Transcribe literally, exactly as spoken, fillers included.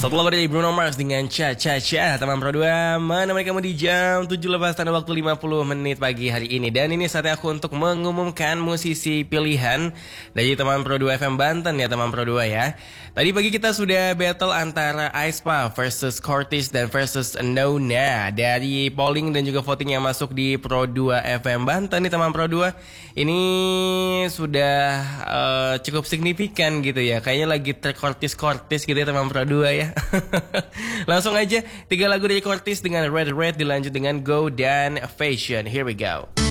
Setelah dari Bruno Mars dengan Cha Cha Cha, teman Pro dua menemani kamu di jam tujuh lepas tanda waktu lima puluh menit pagi hari ini. Dan ini saatnya aku untuk mengumumkan musisi pilihan dari teman Pro dua F M Banten ya teman Pro dua ya. Tadi pagi kita sudah battle antara aespa versus Cortis dan versus Nona. Dari polling dan juga voting yang masuk di Pro dua F M Banten nih teman Pro dua, ini sudah uh, cukup signifikan gitu ya. Kayaknya lagi track Cortis-Cortis gitu ya teman Pro dua ya. Langsung aja tiga lagu dari Cortis dengan Red Red dilanjut dengan Go dan Fashion. Here we go.